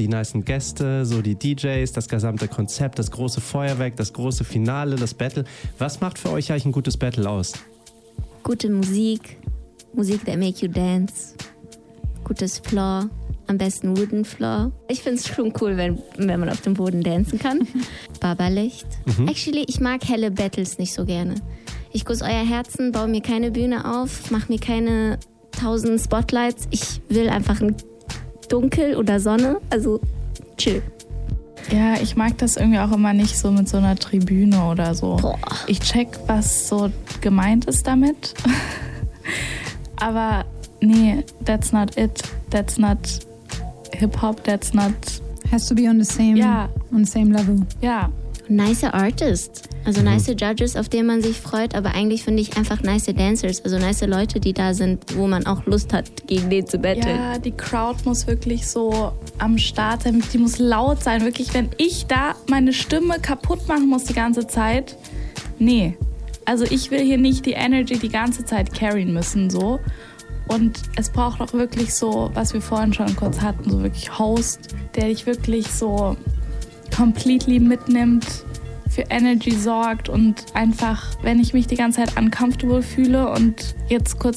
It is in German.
die nicen Gäste, so die DJs, das gesamte Konzept, das große Feuerwerk, das große Finale, das Battle. Was macht für euch eigentlich ein gutes Battle aus? Gute Musik, Musik that make you dance, gutes Floor, am besten Wooden Floor. Ich finde es schon cool, wenn man auf dem Boden dancen kann. Baba-Licht. Actually, ich mag helle Battles nicht so gerne. Ich kuss euer Herzen, baue mir keine Bühne auf, mach mir keine 1000 Spotlights. Ich will einfach ein Dunkel oder Sonne, also chill. Ja, ich mag das irgendwie auch immer nicht so mit so einer Tribüne oder so. Boah. Ich check, was so gemeint ist damit. Aber nee, that's not it. That's not Hip-Hop, that's not... Has to be on the same level. Ja. Nice Artists, also nice Judges, auf denen man sich freut, aber eigentlich finde ich einfach nice Dancers, also nice Leute, die da sind, wo man auch Lust hat, gegen den zu battlen. Ja, die Crowd muss wirklich so am Start sein, die muss laut sein, wirklich, wenn ich da meine Stimme kaputt machen muss die ganze Zeit, nee. Also ich will hier nicht die Energy die ganze Zeit carryen müssen, so. Und es braucht auch wirklich so, was wir vorhin schon kurz hatten, so wirklich Host, der dich wirklich so completely mitnimmt, für Energy sorgt und einfach, wenn ich mich die ganze Zeit uncomfortable fühle und jetzt kurz